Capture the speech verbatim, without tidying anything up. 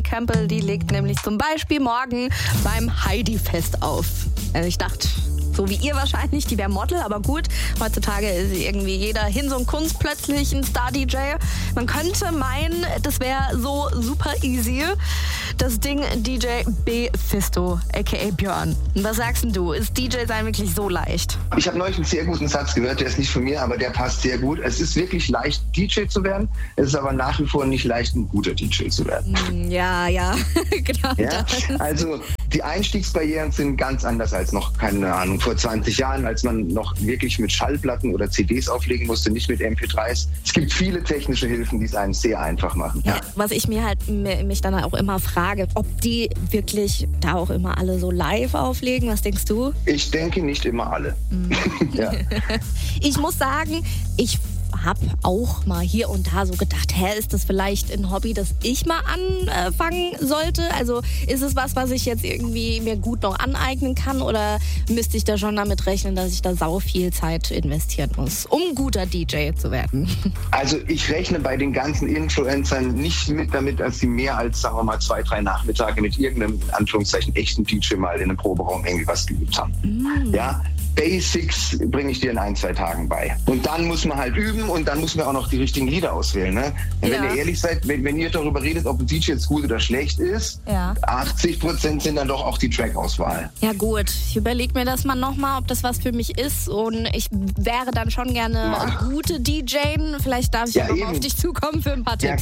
Campbell, die legt nämlich zum Beispiel morgen beim Heidi-Fest auf. Also ich dachte, so wie ihr wahrscheinlich, die wäre Model, aber gut, heutzutage ist irgendwie jeder hin so ein Kunst plötzlich ein Star-D J. Man könnte meinen, das wäre so super easy. Das Ding D J Befisto, aka Björn. Was sagst denn du? Ist D J sein wirklich so leicht? Ich habe neulich einen sehr guten Satz gehört, der ist nicht von mir, aber der passt sehr gut. Es ist wirklich leicht, D J zu werden. Es ist aber nach wie vor nicht leicht, ein guter D J zu werden. Ja, ja, genau. Ja? Also die Einstiegsbarrieren sind ganz anders als noch, keine Ahnung, vor zwanzig Jahren, als man noch wirklich mit Schallplatten oder C Ds auflegen musste, nicht mit M P dreis. Es gibt viele technische Hilfen, die es einem sehr einfach machen. Ja, was ich mir halt mich dann auch immer frage, ob die wirklich da auch immer alle so live auflegen. Was denkst du? Ich denke nicht immer alle. Mhm. Ja. Ich muss sagen, ich habe auch mal hier und da so gedacht, hä, ist das vielleicht ein Hobby, das ich mal anfangen sollte? Also ist es was, was ich jetzt irgendwie mir gut noch aneignen kann, oder müsste ich da schon damit rechnen, dass ich da sau viel Zeit investieren muss, um ein guter D J zu werden? Also ich rechne bei den ganzen Influencern nicht mit damit, dass sie mehr als, sagen wir mal, zwei, drei Nachmittage mit irgendeinem, in Anführungszeichen, echten D J mal in einem Proberaum irgendwie was geübt haben. Mm. Ja, Basics bringe ich dir in ein, zwei Tagen bei. Und dann muss man halt üben und dann muss man auch noch die richtigen Lieder auswählen. Ne? Und ja. Wenn ihr ehrlich seid, wenn, wenn ihr darüber redet, ob ein D J jetzt gut oder schlecht ist, ja. achtzig Prozent sind dann doch auch die Trackauswahl. Ja gut, ich überlege mir das mal nochmal, ob das was für mich ist, und ich wäre dann schon gerne eine gute D J. Vielleicht darf ich ja, ja nochmal auf dich zukommen für ein paar Tipps.